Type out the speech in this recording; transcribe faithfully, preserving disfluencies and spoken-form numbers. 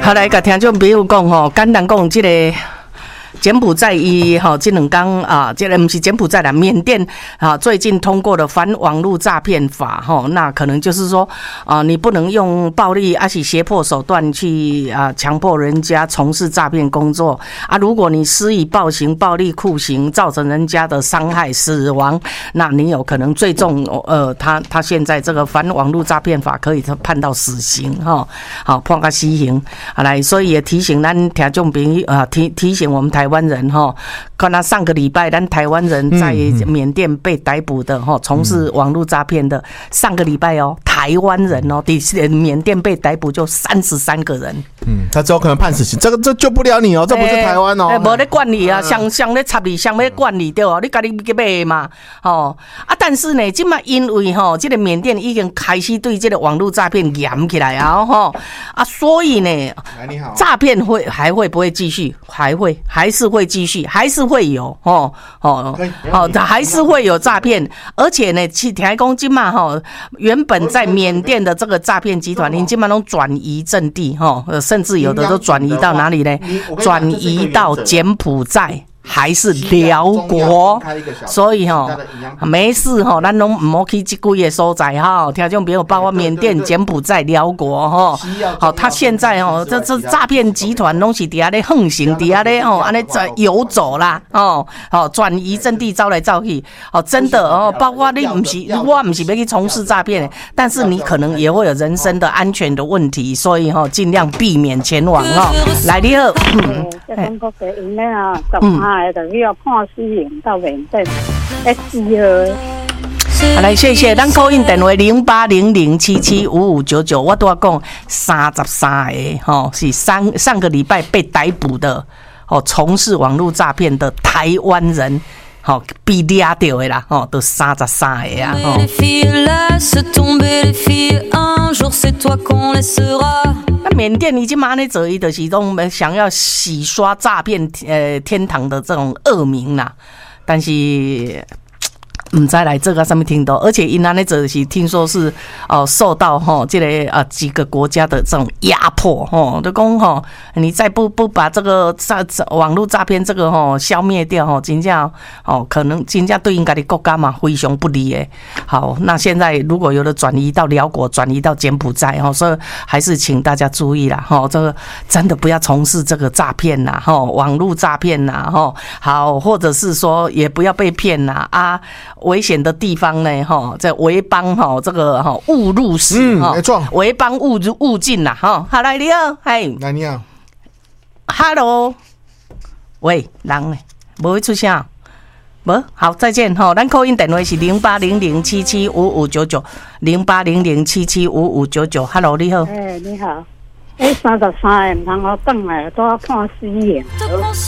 好来，甲听众朋友讲吼，简单讲，这个柬埔寨伊吼，这两天啊，这个不是柬埔寨啦，缅甸啊，最近通过的反网络诈骗法吼，那可能就是说啊，你不能用暴力还是胁迫手段去啊强迫人家从事诈骗工作啊。如果你施以暴行、暴力酷刑，造成人家的伤害、死亡，那你有可能最重呃，他他现在这个反网络诈骗法可以判到死刑哈，好判到死刑。好来，所以也提醒咱听众朋友啊，提提醒我们台湾人哈，看他上个礼拜，咱台湾人在缅甸被逮捕的哈，从事网络诈骗的，上个礼拜哦，台湾人哦，第缅甸被逮捕就三十三个人。 嗯，他之后可能判死刑，这个这救不了你哦，这不是台湾哦， 哎，无咧管你啊，想想咧插你，想咧管你对哦，你家己去买嘛，哦啊，但是呢，今嘛因为吼，这个缅甸已经开始对这个网络诈骗严起来啊，吼啊，所以呢，诈骗会还会不会继续？还会，还是会继续，还是会有哦哦哦，还是会有诈骗，而且呢，去听讲今嘛吼，原本在缅甸的这个诈骗集团，你今嘛拢转移阵地吼，甚至有的都转移到哪里呢？转移到柬埔寨。还是辽国，所以吼、喔、没事吼、喔，咱拢唔好去这几个所在哈。听众朋友，包括缅甸、柬埔寨、辽国哈，好，他现在哦、喔，这这诈骗集团拢是底下咧横行，底下咧哦，安尼在游走啦，哦，好转移阵地，招来招去，哦，真的哦，包括你唔是，我唔是要去从事诈骗，但是你可能也会有人身的安全的问题，所以吼尽量避免前往哦。来，你好， 中国的因咧啊，十趴。就要判死刑到缅甸，哎，是哦。 好来，谢谢。咱call in电话零八零零七七五五九九，我都要讲三十三个吼，是上上个礼拜被逮捕的哦，从事网络诈骗的台湾人。好，被抓到的啦，吼，都三十三个啊，吼。那缅甸已经马上做伊就是种想要洗刷诈骗呃天堂的这种恶名啦，但是。唔知来这个上面听到，而且因安尼做是听说是哦、呃、受到吼这个啊几个国家的这种压迫吼，就讲吼你再不不把这个诈网络诈骗这个吼消灭掉吼，真正哦可能真正对应家的国家嘛非常不利诶。好，那现在如果有的转移到辽国，转移到柬埔寨吼，所以还是请大家注意啦吼，这个真的不要从事这个诈骗啦吼，网络诈骗啦吼，好，或者是说也不要被骗啦啊。危险的地方呢，哈，在围帮哈，这个哈误入室哈，围帮误入误进啦，哈。好来，你好，嗨， 来你好 ，Hello， 喂，人呢？不会出声，无好，再见哈。咱 call in 电话是零八零零七七五五九九，零八零零七七五五九九。Hello， 你好， 哎，你好，哎，三十三个唔通我等来都要判死刑。